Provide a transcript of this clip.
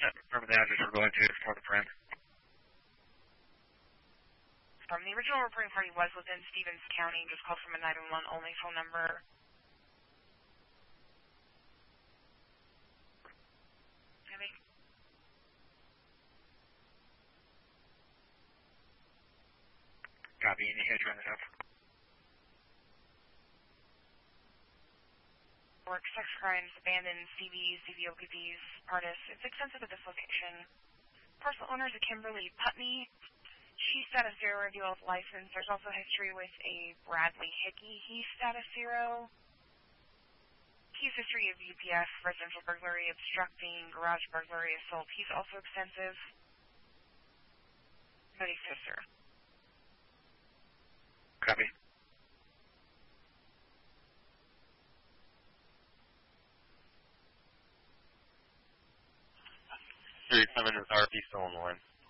Remember the address we're going to for the print. The original reporting party was within Stevens County, just called from a 911 only phone number. Copy, any hit you on the top? Work, sex crimes, abandoned, CVs, CVOPPs, artists. It's extensive at this location. Parcel owner is a Kimberly Putney. She's status 0, review of license. There's also history with a Bradley Hickey. He's status 0. He's history of UPF, residential burglary, obstructing, garage burglary, assault. He's also extensive. Nobody sister. Copy. Seven is RP still on the line.